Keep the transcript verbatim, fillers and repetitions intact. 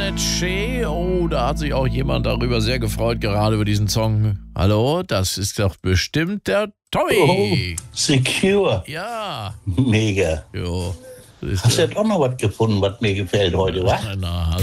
Che. Oh, da hat sich auch jemand darüber sehr gefreut, gerade über diesen Song. Hallo, das ist doch bestimmt der Tommy. Oh, Secure. Ja. Mega. Jo. Hast du ja doch noch was gefunden, was mir gefällt heute, wa? Na,